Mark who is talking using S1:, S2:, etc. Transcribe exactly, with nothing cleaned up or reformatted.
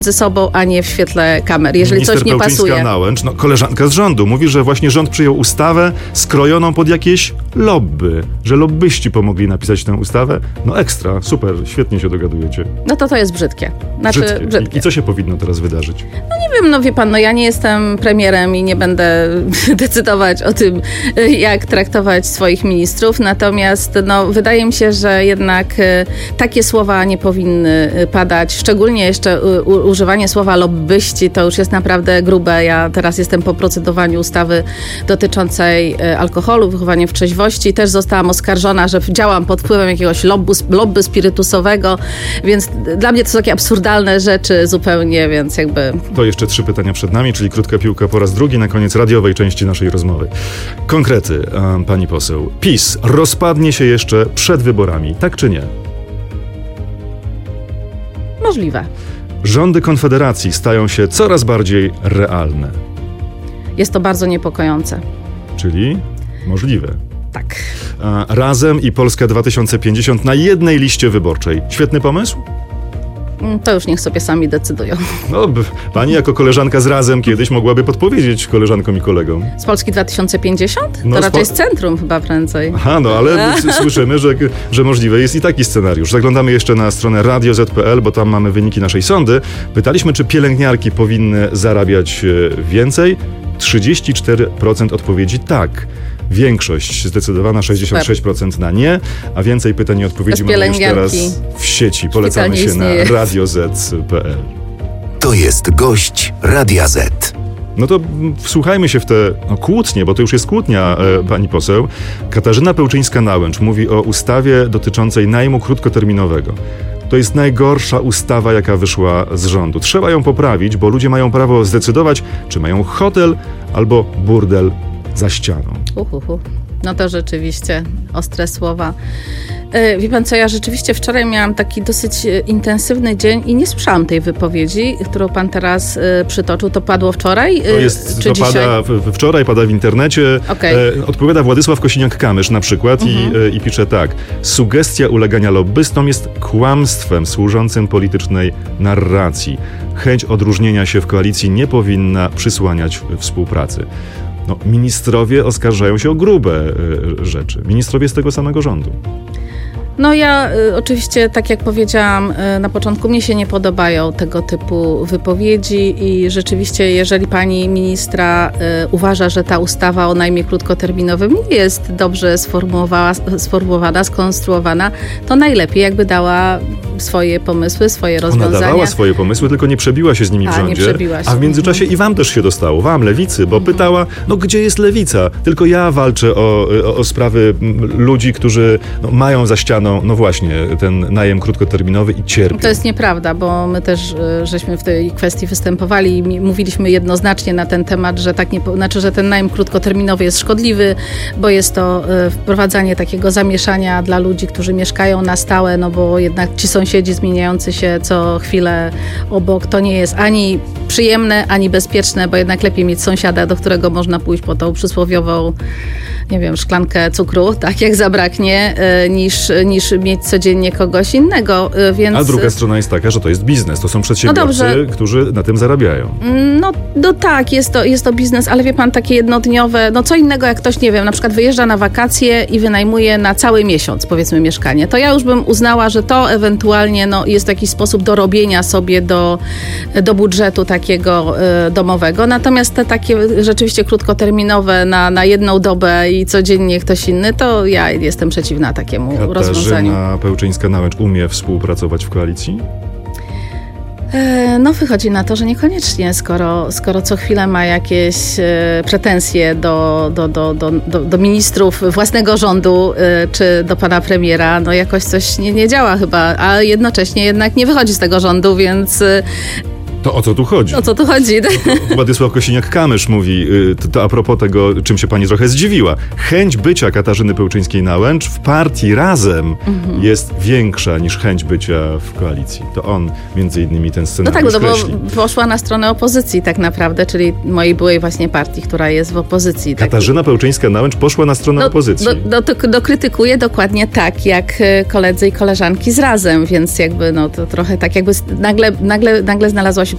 S1: ze sobą, a nie w świetle kamer, jeżeli
S2: Minister
S1: coś nie pasuje.
S2: Pełczyńska-Nałęcz, no koleżanka z rządu, mówi, że właśnie rząd przyjął ustawę skrojoną pod jakieś lobby, że lobbyści pomogli napisać tę ustawę. No ekstra, super, świetnie się dogadujecie.
S1: No to to jest brzydkie. Znaczy,
S2: brzydkie.
S1: brzydkie.
S2: I, I co się powinno teraz wydarzyć?
S1: No nie wiem, no wie pan, no ja nie jestem premierem i nie będę decydować o tym, jak traktować swoich ministrów, natomiast no wydaje mi się, że jednak e, takie słowa nie powinny padać, szczególnie jeszcze u, używanie słowa lobbyści to już jest naprawdę grube. Ja teraz jestem po procedowaniu ustawy dotyczącej alkoholu, wychowania w trzeźwości. Też zostałam oskarżona, że działam pod wpływem jakiegoś lobby, lobby spirytusowego, więc dla mnie to są takie absurdalne rzeczy zupełnie, więc jakby...
S2: To jeszcze trzy pytania przed nami, czyli krótka piłka po raz drugi na koniec radiowej części naszej rozmowy. Konkrety, pani poseł. PiS rozpadnie się jeszcze przed wyborami, tak czy nie?
S1: Możliwe.
S2: Rządy Konfederacji stają się coraz bardziej realne.
S1: Jest to bardzo niepokojące.
S2: Czyli możliwe.
S1: Tak.
S2: Razem i Polska dwa tysiące pięćdziesiąt na jednej liście wyborczej. Świetny pomysł?
S1: To już niech sobie sami decydują.
S2: No, pani jako koleżanka z Razem kiedyś mogłaby podpowiedzieć koleżankom i kolegom.
S1: Z Polski dwa tysiące pięćdziesiąt?
S2: No,
S1: to raczej
S2: spo...
S1: z centrum chyba prędzej.
S2: Aha, no ale słyszymy, że, że możliwe jest i taki scenariusz. Zaglądamy jeszcze na stronę radio zet pe el, bo tam mamy wyniki naszej sondy. Pytaliśmy, czy pielęgniarki powinny zarabiać więcej. trzydzieści cztery procent odpowiedzi tak. Większość, zdecydowana sześćdziesiąt sześć procent na nie, a więcej pytań i odpowiedzi mamy już teraz w sieci. Polecamy się na radio zet kropka pe el.
S3: To jest gość Radia Z.
S2: No to wsłuchajmy się w te no, kłótnie, bo to już jest kłótnia, e, pani poseł. Katarzyna Pełczyńska-Nałęcz mówi o ustawie dotyczącej najmu krótkoterminowego. To jest najgorsza ustawa, jaka wyszła z rządu. Trzeba ją poprawić, bo ludzie mają prawo zdecydować, czy mają hotel albo burdel za ścianą.
S1: Uhuhu. No to rzeczywiście ostre słowa. Wie pan co, ja rzeczywiście wczoraj miałam taki dosyć intensywny dzień i nie słyszałam tej wypowiedzi, którą pan teraz przytoczył. To padło wczoraj?
S2: To jest,
S1: czy
S2: to
S1: dzisiaj?
S2: pada w, wczoraj, pada w internecie.
S1: Okay.
S2: E, odpowiada Władysław Kosiniak-Kamysz na przykład mhm. i, e, i pisze tak. Sugestia ulegania lobbystom jest kłamstwem służącym politycznej narracji. Chęć odróżnienia się w koalicji nie powinna przysłaniać współpracy. No, ministrowie oskarżają się o grube y, rzeczy. Ministrowie z tego samego rządu.
S1: No ja y, oczywiście, tak jak powiedziałam y, na początku, mnie się nie podobają tego typu wypowiedzi i rzeczywiście, jeżeli pani ministra y, uważa, że ta ustawa o najmie krótkoterminowym nie jest dobrze sformułowana, sformułowana, skonstruowana, to najlepiej jakby dała swoje pomysły, swoje rozwiązania.
S2: Ona dawała swoje pomysły, tylko nie przebiła się z nimi w
S1: a,
S2: rządzie.
S1: Nie przebiła się.
S2: A w międzyczasie mhm. i wam też się dostało, wam, lewicy, bo mhm. pytała, no gdzie jest lewica? Tylko ja walczę o, o, o sprawy ludzi, którzy no, mają za ścianą, no właśnie, ten najem krótkoterminowy i cierpią.
S1: To jest nieprawda, bo my też żeśmy w tej kwestii występowali i mówiliśmy jednoznacznie na ten temat, że tak nie, znaczy, że ten najem krótkoterminowy jest szkodliwy, bo jest to wprowadzanie takiego zamieszania dla ludzi, którzy mieszkają na stałe, no bo jednak ci sąsiedzi zmieniający się co chwilę obok, to nie jest ani przyjemne, ani bezpieczne, bo jednak lepiej mieć sąsiada, do którego można pójść po tą przysłowiową, nie wiem, szklankę cukru, tak jak zabraknie, niż, niż mieć codziennie kogoś innego, więc...
S2: A druga strona jest taka, że to jest biznes, to są przedsiębiorcy, no którzy na tym zarabiają.
S1: No, no tak, jest to, jest to biznes, ale wie pan, takie jednodniowe, no co innego jak ktoś, nie wiem, na przykład wyjeżdża na wakacje i wynajmuje na cały miesiąc, powiedzmy, mieszkanie. To ja już bym uznała, że to ewentualnie no, jest jakiś sposób dorobienia sobie do, do budżetu takiego y, domowego. Natomiast te takie rzeczywiście krótkoterminowe na, na jedną dobę i codziennie ktoś inny, to ja jestem przeciwna takiemu
S2: Katarzyna
S1: rozwiązaniu.
S2: Katarzyna Pełczyńska-Nałęcz umie współpracować w koalicji?
S1: No wychodzi na to, że niekoniecznie, skoro, skoro co chwilę ma jakieś e, pretensje do, do, do, do, do, do ministrów własnego rządu e, czy do pana premiera, no jakoś coś nie, nie działa chyba, a jednocześnie jednak nie wychodzi z tego rządu, więc... E,
S2: To o co tu chodzi?
S1: O co tu chodzi?
S2: To Władysław Kosiniak-Kamysz mówi, to, to a propos tego, czym się pani trochę zdziwiła. Chęć bycia Katarzyny Pełczyńskiej-Nałęcz w partii Razem mhm. jest większa niż chęć bycia w koalicji. To on między innymi ten scenariusz
S1: No tak, no
S2: kreśli.
S1: bo poszła na stronę opozycji tak naprawdę, czyli mojej byłej właśnie partii, która jest w opozycji.
S2: Katarzyna
S1: taki...
S2: Pełczyńska-Nałęcz poszła na stronę
S1: no,
S2: opozycji.
S1: Do, do, do, do krytykuje dokładnie tak, jak koledzy i koleżanki z Razem, więc jakby no to trochę tak jakby nagle, nagle, nagle znalazła się